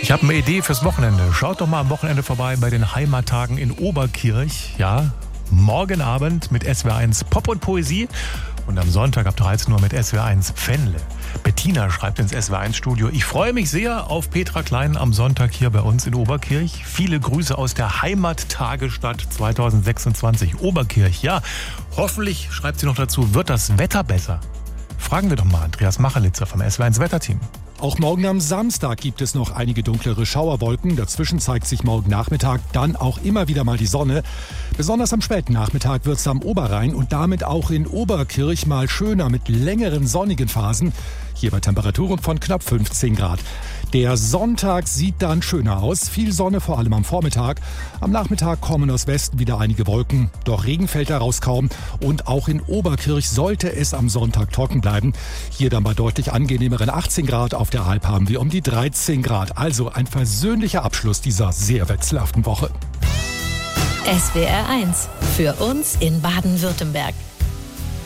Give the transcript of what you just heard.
Ich habe eine Idee fürs Wochenende. Schaut doch mal am Wochenende vorbei bei den Heimattagen in Oberkirch. Ja, morgen Abend mit SWR1 Pop und Poesie. Und am Sonntag ab 13 Uhr mit SWR1 Pfännle. Bettina schreibt ins SWR1-Studio: Ich freue mich sehr auf Petra Klein am Sonntag hier bei uns in Oberkirch. Viele Grüße aus der Heimattagestadt 2026 Oberkirch. Ja, hoffentlich, schreibt sie noch dazu, wird das Wetter besser. Fragen wir doch mal Andreas Machelitzer vom SWR1 Wetterteam. Auch morgen am Samstag gibt es noch einige dunklere Schauerwolken. Dazwischen zeigt sich morgen Nachmittag dann auch immer wieder mal die Sonne. Besonders am späten Nachmittag wird es am Oberrhein und damit auch in Oberkirch mal schöner mit längeren sonnigen Phasen. Hier bei Temperaturen von knapp 15 Grad. Der Sonntag sieht dann schöner aus. Viel Sonne, vor allem am Vormittag. Am Nachmittag kommen aus Westen wieder einige Wolken. Doch Regen fällt daraus kaum. Und auch in Oberkirch sollte es am Sonntag trocken bleiben. Hier dann bei deutlich angenehmeren 18 Grad. Auf der Alp haben wir um die 13 Grad. Also ein versöhnlicher Abschluss dieser sehr wechselhaften Woche. SWR1 für uns in Baden-Württemberg.